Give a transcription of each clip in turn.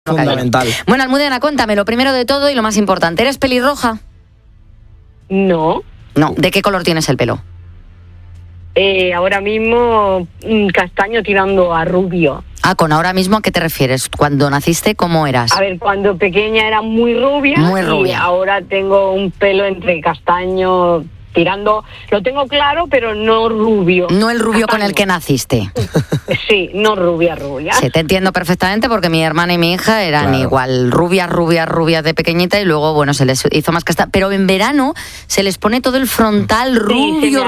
Fundamental. Bueno, Almudena, cuéntame lo primero de todo y lo más importante. ¿Eres pelirroja? No. No. ¿De qué color tienes el pelo? Ahora mismo castaño tirando a rubio. ¿Con ahora mismo a qué te refieres? Cuando naciste, ¿cómo eras? A ver, cuando pequeña era muy rubia. Muy rubia. Y ahora tengo un pelo entre castaño tirando, lo tengo claro, pero no rubio. No el rubio castaño. Con el que naciste. Sí, no rubia. Sí, te entiendo perfectamente porque mi hermana y mi hija eran igual rubias de pequeñita y luego, bueno, se les hizo más castaño. Pero en verano se les pone todo el frontal rubio.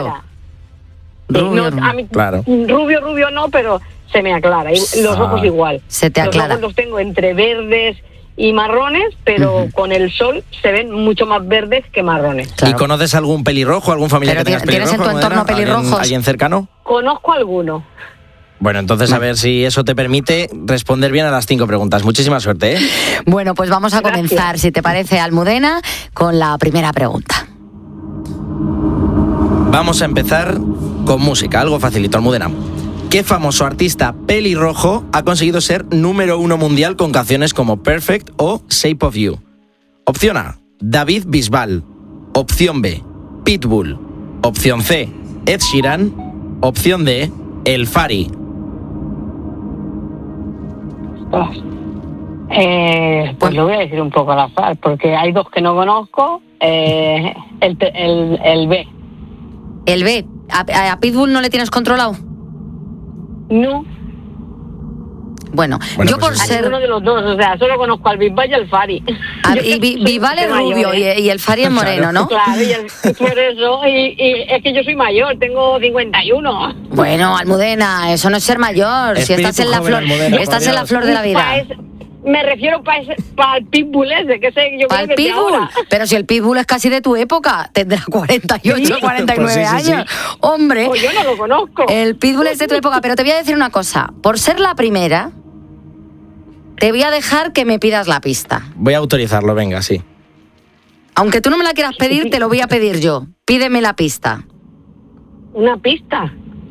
No, a mí, rubio no, pero se me aclara. Y los ojos igual. Se te aclara. Los ojos los tengo entre verdes y marrones, pero con el sol se ven mucho más verdes que marrones. Claro. ¿Y conoces algún pelirrojo, algún familiar que tengas pelirrojo? ¿Tienes en tu entorno pelirrojos? ¿Alguien cercano? Conozco alguno. Bueno, entonces a ver si eso te permite responder bien a las 5 preguntas. Muchísima suerte, ¿eh? Bueno, pues vamos a comenzar, si te parece, Almudena, con la primera pregunta. Vamos a empezar con música, algo facilito, Almudena. ¿Qué famoso artista pelirrojo ha conseguido ser número 1 mundial con canciones como Perfect o Shape of You? Opción A, David Bisbal. Opción B, Pitbull. Opción C, Ed Sheeran. Opción D, El Fari. Pues lo voy a decir un poco al azar, porque hay dos que no conozco. El B. El B. ¿A Pitbull no le tienes controlado? No. Bueno, yo por ser uno de los dos, o sea, solo conozco al Bisbal y al Fari. Y Bisbal es rubio y el Fari es moreno, ¿no? Claro, por eso, y es que yo soy mayor, tengo 51. Bueno, Almudena, eso no es ser mayor, si estás en la flor, Almudena, estás en la flor de la vida. Me refiero para el Pitbull ese, que sé yo creo que es de ahora. Pero si el Pitbull es casi de tu época, tendrá 48, 49 años. Hombre. Pues yo no lo conozco. El Pitbull es de tu época, pero te voy a decir una cosa. Por ser la primera, te voy a dejar que me pidas la pista. Voy a autorizarlo, venga, sí. Aunque tú no me la quieras pedir, te lo voy a pedir yo. Pídeme la pista. ¿Una pista?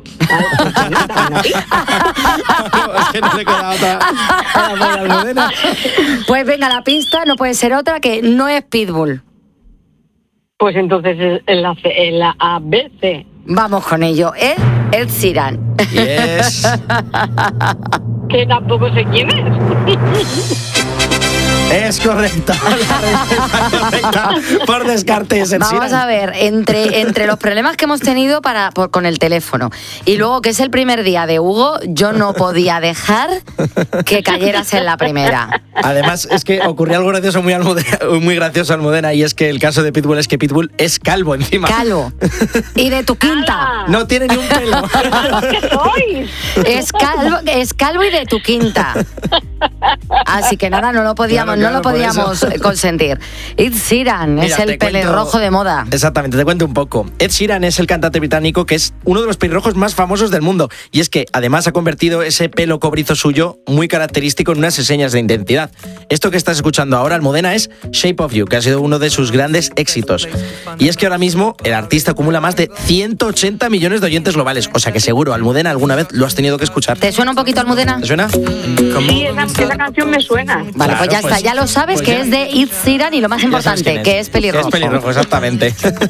Pues venga, la pista no puede ser otra que no es Pitbull. Pues entonces es la ABC. Vamos con ello, ¿eh? Ed Sheeran. Yes. Que tampoco sé quién es. Es correcta. La respuesta correcta por descarte es Ed Sheeran. Vamos a ver, entre los problemas que hemos tenido con el teléfono y luego que es el primer día de Hugo, yo no podía dejar que cayeras en la primera. Además, es que ocurrió algo gracioso, muy gracioso, Almudena, y es que el caso de Pitbull es que Pitbull es calvo encima. Calvo. Y de tu quinta. No tiene ni un pelo. ¿Qué sois? Es calvo y de tu quinta. Así que nada, no lo podíamos consentir. Ed Sheeran es el pelirrojo de moda. Exactamente, te cuento un poco. Ed Sheeran es el cantante británico que es uno de los pelirrojos más famosos del mundo. Y es que además ha convertido ese pelo cobrizo suyo muy característico en unas señas de identidad. Esto que estás escuchando ahora, Almudena, es Shape of You, que ha sido uno de sus grandes éxitos. Y es que ahora mismo el artista acumula más de 180 millones de oyentes globales. O sea que seguro, Almudena, alguna vez lo has tenido que escuchar. ¿Te suena un poquito, Almudena? ¿Te suena? Sí, esa canción me suena. Vale, claro, pues ya está, ya lo sabes que es de Ed Sheeran y lo más importante, que es pelirrojo. Que es pelirrojo, exactamente.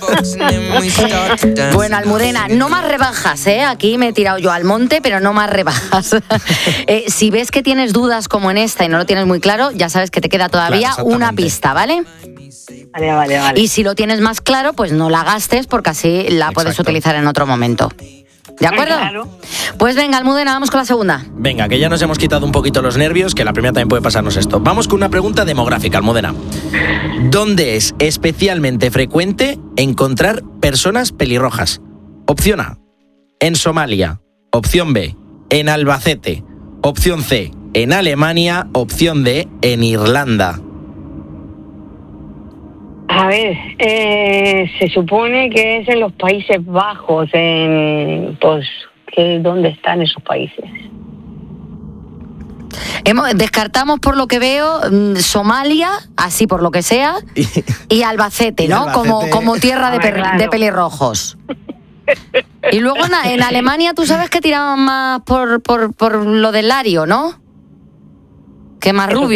Bueno, Almudena, no más rebajas, ¿eh? Aquí me he tirado yo al monte, pero no más rebajas. Si ves que tienes dudas como en esta y no lo tienes muy claro, ya sabes que te queda todavía una pista, ¿vale? Vale. Y si lo tienes más claro, pues no la gastes porque así la puedes utilizar en otro momento. ¿De acuerdo? Claro. Pues venga, Almudena, vamos con la segunda. Venga, que ya nos hemos quitado un poquito los nervios, que la primera también puede pasarnos esto. Vamos con una pregunta demográfica, Almudena. ¿Dónde es especialmente frecuente encontrar personas pelirrojas? Opción A, en Somalia. Opción B, en Albacete. Opción C, en Alemania. Opción D, en Irlanda. A ver, se supone que es en los Países Bajos, ¿dónde están esos países? Descartamos por lo que veo Somalia, así por lo que sea, y Albacete, ¿no? Albacete. Como tierra de pelirrojos. Y luego en Alemania tú sabes que tiraban más por lo del Lario, ¿no? ¿Qué más rubio?